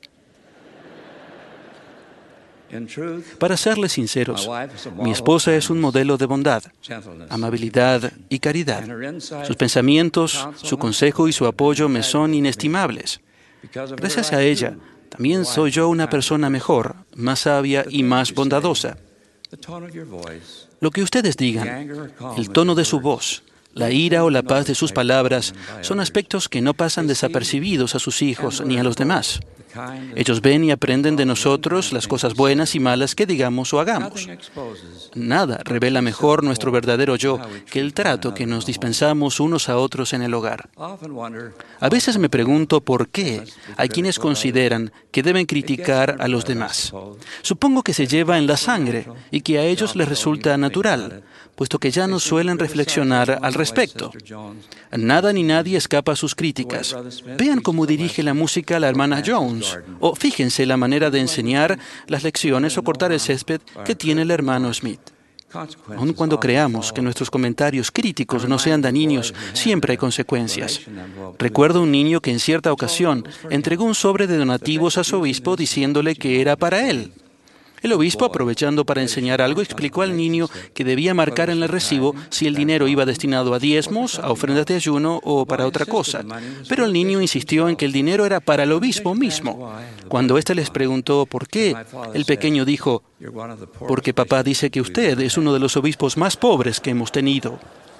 Para serles sinceros, mi esposa es un modelo de bondad, amabilidad y caridad. Sus pensamientos, su consejo y su apoyo me son inestimables. Gracias a ella, también soy yo una persona mejor, más sabia y más bondadosa. Lo que ustedes digan, el tono de su voz, la ira o la paz de sus palabras, son aspectos que no pasan desapercibidos a sus hijos ni a los demás. Ellos ven y aprenden de nosotros las cosas buenas y malas que digamos o hagamos. Nada revela mejor nuestro verdadero yo que el trato que nos dispensamos unos a otros en el hogar. A veces me pregunto por qué hay quienes consideran que deben criticar a los demás. Supongo que se lleva en la sangre y que a ellos les resulta natural, puesto que ya no suelen reflexionar al respecto. Nada ni nadie escapa a sus críticas. Vean cómo dirige la música la hermana Jones, o fíjense la manera de enseñar las lecciones o cortar el césped que tiene el hermano Smith. Aun cuando creamos que nuestros comentarios críticos no sean dañinos, siempre hay consecuencias. Recuerdo un niño que en cierta ocasión entregó un sobre de donativos a su obispo diciéndole que era para él. El obispo, aprovechando para enseñar algo, explicó al niño que debía marcar en el recibo si el dinero iba destinado a diezmos, a ofrendas de ayuno o para otra cosa. Pero el niño insistió en que el dinero era para el obispo mismo. Cuando éste les preguntó por qué, el pequeño dijo, porque papá dice que usted es uno de los obispos más pobres que hemos tenido.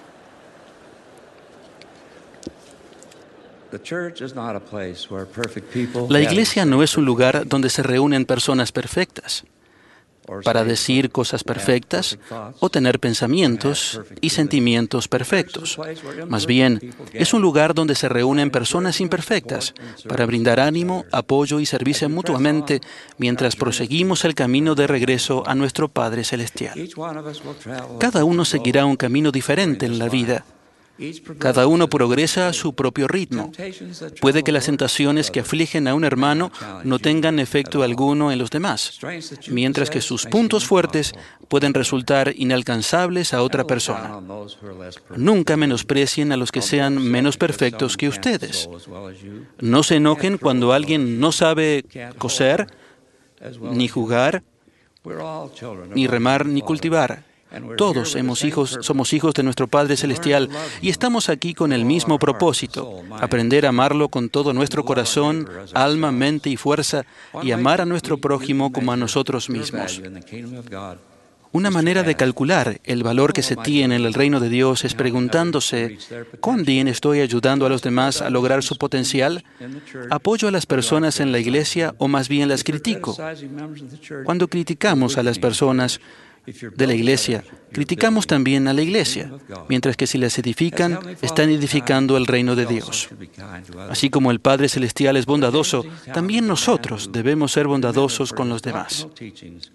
La iglesia no es un lugar donde se reúnen personas perfectas para decir cosas perfectas o tener pensamientos y sentimientos perfectos. Más bien, es un lugar donde se reúnen personas imperfectas para brindar ánimo, apoyo y servirse mutuamente mientras proseguimos el camino de regreso a nuestro Padre Celestial. Cada uno seguirá un camino diferente en la vida. Cada uno progresa a su propio ritmo. Puede que las tentaciones que afligen a un hermano no tengan efecto alguno en los demás, mientras que sus puntos fuertes pueden resultar inalcanzables a otra persona. Nunca menosprecien a los que sean menos perfectos que ustedes. No se enojen cuando alguien no sabe coser, ni jugar, ni remar, ni cultivar. Todos hemos hijos, somos hijos de nuestro Padre Celestial y estamos aquí con el mismo propósito, aprender a amarlo con todo nuestro corazón, alma, mente y fuerza, y amar a nuestro prójimo como a nosotros mismos. Una manera de calcular el valor que se tiene en el reino de Dios es preguntándose, ¿cuán bien estoy ayudando a los demás a lograr su potencial? ¿Apoyo a las personas en la iglesia o más bien las critico? Cuando criticamos a las personas de la iglesia, criticamos también a la iglesia, mientras que si las edifican, están edificando el reino de Dios. Así como el Padre Celestial es bondadoso, también nosotros debemos ser bondadosos con los demás.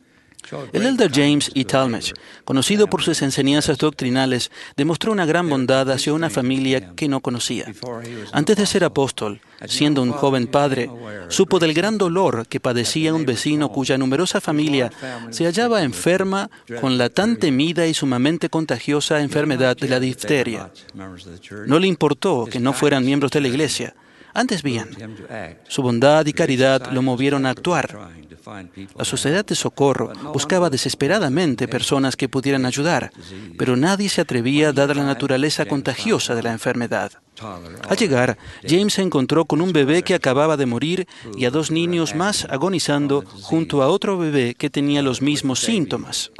El elder James E. Talmage, conocido por sus enseñanzas doctrinales, demostró una gran bondad hacia una familia que no conocía. Antes de ser apóstol, siendo un joven padre, supo del gran dolor que padecía un vecino cuya numerosa familia se hallaba enferma con la tan temida y sumamente contagiosa enfermedad de la difteria. No le importó que no fueran miembros de la iglesia. Antes bien, su bondad y caridad lo movieron a actuar. La Sociedad de Socorro buscaba desesperadamente personas que pudieran ayudar, pero nadie se atrevía dada la naturaleza contagiosa de la enfermedad. Al llegar, James se encontró con un bebé que acababa de morir y a dos niños más agonizando junto a otro bebé que tenía los mismos síntomas.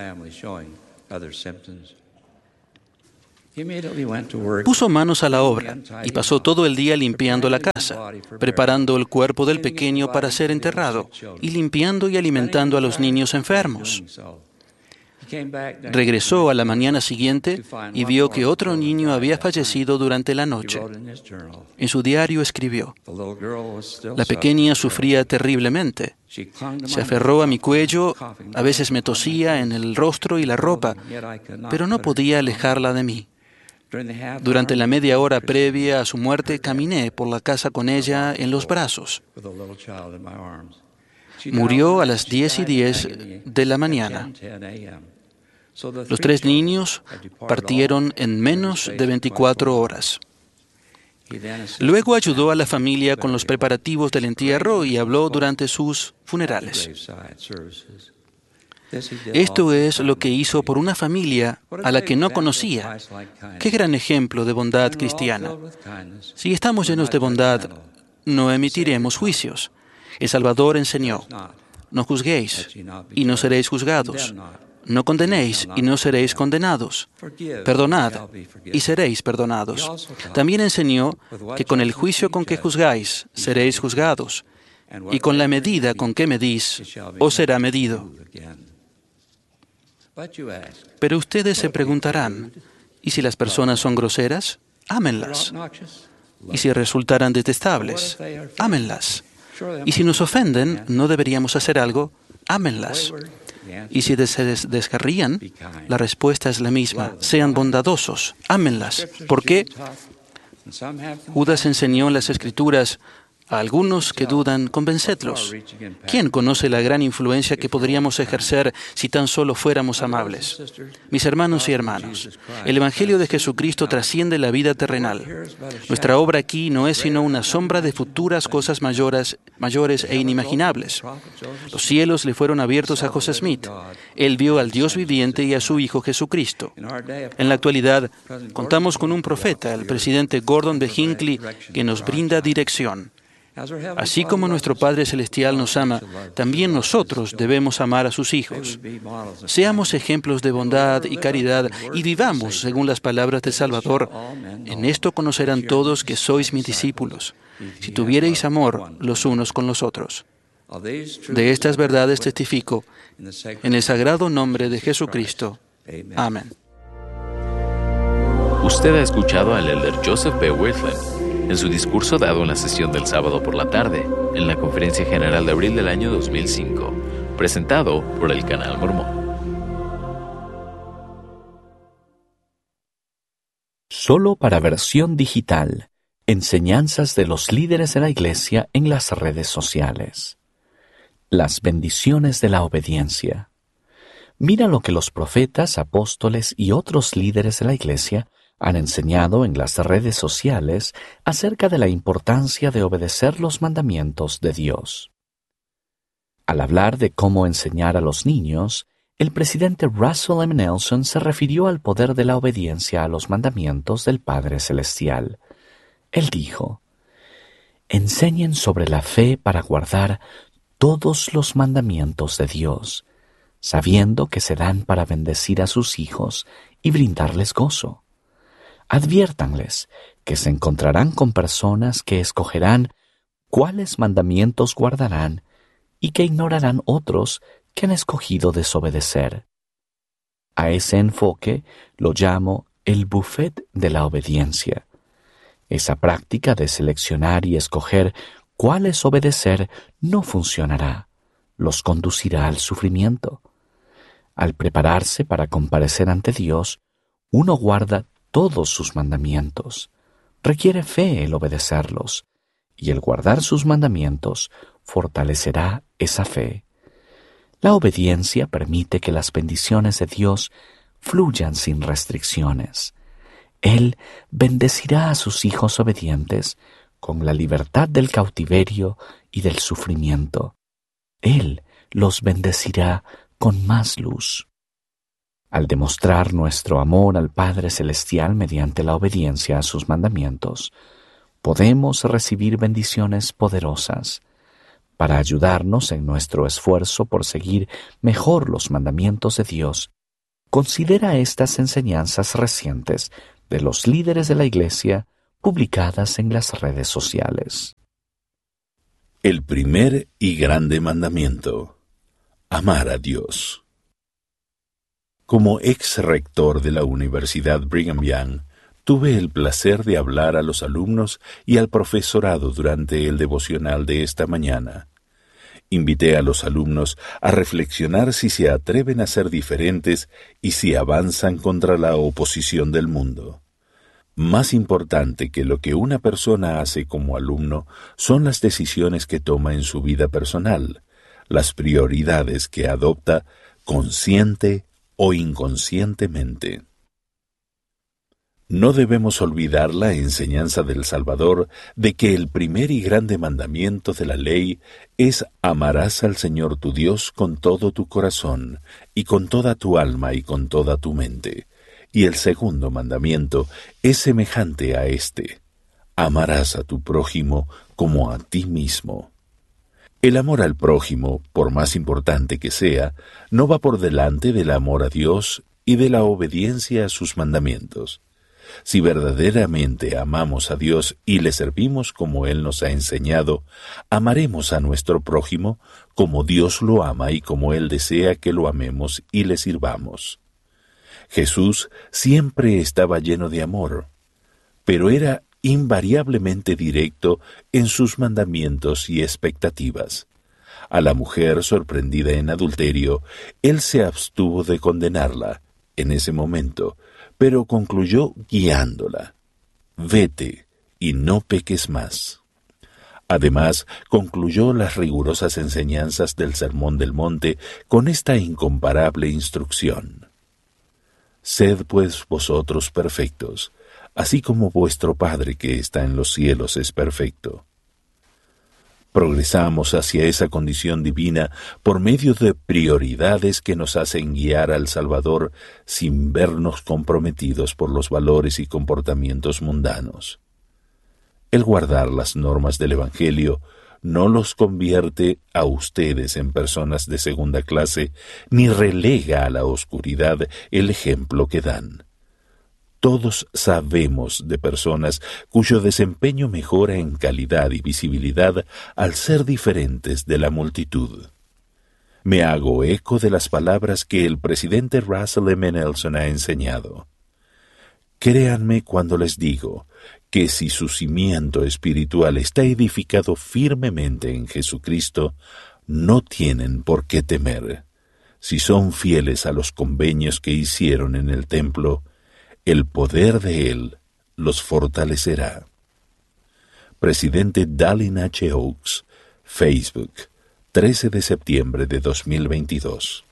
Puso manos a la obra y pasó todo el día limpiando la casa, preparando el cuerpo del pequeño para ser enterrado y limpiando y alimentando a los niños enfermos. Regresó a la mañana siguiente y vio que otro niño había fallecido durante la noche. En su diario escribió: "La pequeña sufría terriblemente. Se aferró a mi cuello, a veces me tosía en el rostro y la ropa, pero no podía alejarla de mí. Durante la media hora previa a su muerte, caminé por la casa con ella en los brazos. Murió a las diez y diez de la mañana. Los tres niños partieron en menos de veinticuatro horas. Luego ayudó a la familia con los preparativos del entierro y habló durante sus funerales. Esto es lo que hizo por una familia a la que no conocía. Qué gran ejemplo de bondad cristiana. Si estamos llenos de bondad, no emitiremos juicios. El Salvador enseñó: no juzguéis y no seréis juzgados. No condenéis y no seréis condenados. Perdonad y seréis perdonados. También enseñó que con el juicio con que juzgáis, seréis juzgados, y con la medida con que medís, os será medido. Pero ustedes se preguntarán, ¿y si las personas son groseras? Ámenlas. ¿Y si resultaran detestables? Ámenlas. ¿Y si nos ofenden, no deberíamos hacer algo? Ámenlas. Y si se des descarrían, la respuesta es la misma: sean bondadosos, ámenlas. ¿Por qué? Judas enseñó en las Escrituras: a algunos que dudan, convencedlos. ¿Quién conoce la gran influencia que podríamos ejercer si tan solo fuéramos amables? Mis hermanos y hermanas, el Evangelio de Jesucristo trasciende la vida terrenal. Nuestra obra aquí no es sino una sombra de futuras cosas mayores, mayores e inimaginables. Los cielos le fueron abiertos a José Smith. Él vio al Dios viviente y a su Hijo Jesucristo. En la actualidad, contamos con un profeta, el presidente Gordon B. Hinckley, que nos brinda dirección. Así como nuestro Padre Celestial nos ama, también nosotros debemos amar a sus hijos. Seamos ejemplos de bondad y caridad y vivamos según las palabras del Salvador. En esto conocerán todos que sois mis discípulos, si tuviereis amor los unos con los otros. De estas verdades testifico en el sagrado nombre de Jesucristo. Amén. Usted ha escuchado al elder Joseph B. Wirthlin en su discurso dado en la sesión del sábado por la tarde, en la Conferencia General de abril del año dos mil cinco, presentado por el Canal Mormón. Solo para versión digital, enseñanzas de los líderes de la Iglesia en las redes sociales. Las bendiciones de la obediencia. Mira lo que los profetas, apóstoles y otros líderes de la Iglesia han enseñado en las redes sociales acerca de la importancia de obedecer los mandamientos de Dios. Al hablar de cómo enseñar a los niños, el presidente Russell M. Nelson se refirió al poder de la obediencia a los mandamientos del Padre Celestial. Él dijo: enseñen sobre la fe para guardar todos los mandamientos de Dios, sabiendo que se dan para bendecir a sus hijos y brindarles gozo. Adviértanles que se encontrarán con personas que escogerán cuáles mandamientos guardarán y que ignorarán otros que han escogido desobedecer. A ese enfoque lo llamo el buffet de la obediencia. Esa práctica de seleccionar y escoger cuáles obedecer no funcionará, los conducirá al sufrimiento. Al prepararse para comparecer ante Dios, uno guarda todos sus mandamientos. Requiere fe el obedecerlos, y el guardar sus mandamientos fortalecerá esa fe. La obediencia permite que las bendiciones de Dios fluyan sin restricciones. Él bendecirá a sus hijos obedientes con la libertad del cautiverio y del sufrimiento. Él los bendecirá con más luz. Al demostrar nuestro amor al Padre Celestial mediante la obediencia a sus mandamientos, podemos recibir bendiciones poderosas. Para ayudarnos en nuestro esfuerzo por seguir mejor los mandamientos de Dios, considera estas enseñanzas recientes de los líderes de la Iglesia publicadas en las redes sociales. El primer y grande mandamiento: amar a Dios. Como ex rector de la Universidad Brigham Young, tuve el placer de hablar a los alumnos y al profesorado durante el devocional de esta mañana. Invité a los alumnos a reflexionar si se atreven a ser diferentes y si avanzan contra la oposición del mundo. Más importante que lo que una persona hace como alumno son las decisiones que toma en su vida personal, las prioridades que adopta consciente o inconscientemente. No debemos olvidar la enseñanza del Salvador de que el primer y grande mandamiento de la ley es: amarás al Señor tu Dios con todo tu corazón, y con toda tu alma y con toda tu mente. Y el segundo mandamiento es semejante a este: amarás a tu prójimo como a ti mismo. El amor al prójimo, por más importante que sea, no va por delante del amor a Dios y de la obediencia a sus mandamientos. Si verdaderamente amamos a Dios y le servimos como Él nos ha enseñado, amaremos a nuestro prójimo como Dios lo ama y como Él desea que lo amemos y le sirvamos. Jesús siempre estaba lleno de amor, pero era invariablemente directo en sus mandamientos y expectativas. A la mujer sorprendida en adulterio, Él se abstuvo de condenarla en ese momento, pero concluyó guiándola: vete y no peques más. Además, concluyó las rigurosas enseñanzas del Sermón del Monte con esta incomparable instrucción: sed pues vosotros perfectos, así como vuestro Padre que está en los cielos es perfecto. Progresamos hacia esa condición divina por medio de prioridades que nos hacen guiar al Salvador sin vernos comprometidos por los valores y comportamientos mundanos. El guardar las normas del Evangelio no los convierte a ustedes en personas de segunda clase, ni relega a la oscuridad el ejemplo que dan. Todos sabemos de personas cuyo desempeño mejora en calidad y visibilidad al ser diferentes de la multitud. Me hago eco de las palabras que el presidente Russell M. Nelson ha enseñado. Créanme cuando les digo que si su cimiento espiritual está edificado firmemente en Jesucristo, no tienen por qué temer. Si son fieles a los convenios que hicieron en el templo, el poder de Él los fortalecerá. Presidente Dallin H. Oaks, Facebook, trece de septiembre de dos mil veintidós.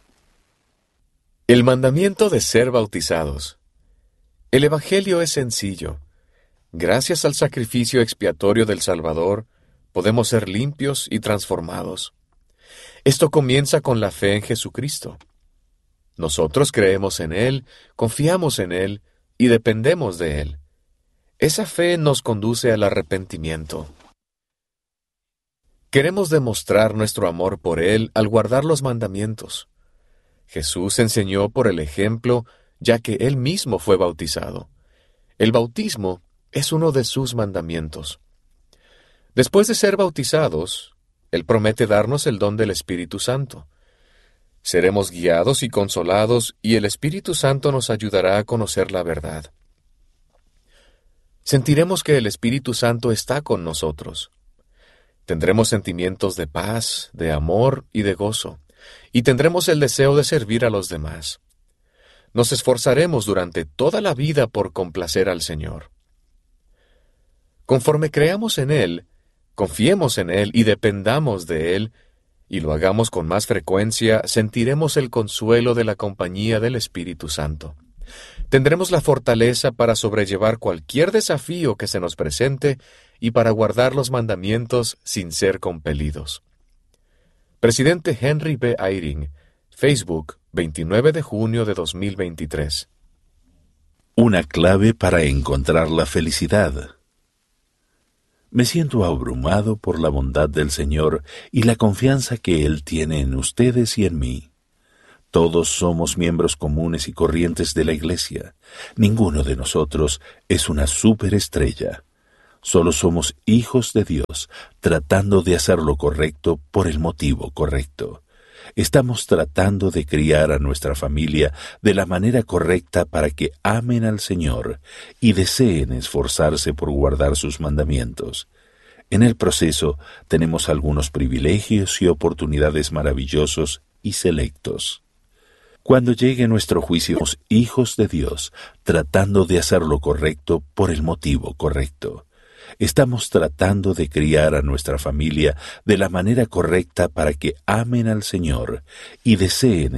El mandamiento de ser bautizados. El Evangelio es sencillo. Gracias al sacrificio expiatorio del Salvador, podemos ser limpios y transformados. Esto comienza con la fe en Jesucristo. Nosotros creemos en Él, confiamos en Él y dependemos de Él. Esa fe nos conduce al arrepentimiento. Queremos demostrar nuestro amor por Él al guardar los mandamientos. Jesús enseñó por el ejemplo, ya que Él mismo fue bautizado. El bautismo es uno de sus mandamientos. Después de ser bautizados, Él promete darnos el don del Espíritu Santo. Seremos guiados y consolados, y el Espíritu Santo nos ayudará a conocer la verdad. Sentiremos que el Espíritu Santo está con nosotros. Tendremos sentimientos de paz, de amor y de gozo, y tendremos el deseo de servir a los demás. Nos esforzaremos durante toda la vida por complacer al Señor. Conforme creamos en Él, confiemos en Él y dependamos de Él, y lo hagamos con más frecuencia, sentiremos el consuelo de la compañía del Espíritu Santo. Tendremos la fortaleza para sobrellevar cualquier desafío que se nos presente y para guardar los mandamientos sin ser compelidos. Presidente Henry B. Eyring, Facebook, veintinueve de junio de dos mil veintitrés. Una clave para encontrar la felicidad. Me siento abrumado por la bondad del Señor y la confianza que Él tiene en ustedes y en mí. Todos somos miembros comunes y corrientes de la Iglesia. Ninguno de nosotros es una superestrella. Solo somos hijos de Dios, tratando de hacer lo correcto por el motivo correcto. Estamos tratando de criar a nuestra familia de la manera correcta para que amen al Señor y deseen esforzarse por guardar sus mandamientos. En el proceso tenemos algunos privilegios y oportunidades maravillosos y selectos. Cuando llegue nuestro juicio, somos hijos de Dios, tratando de hacer lo correcto por el motivo correcto. Estamos tratando de criar a nuestra familia de la manera correcta para que amen al Señor y deseen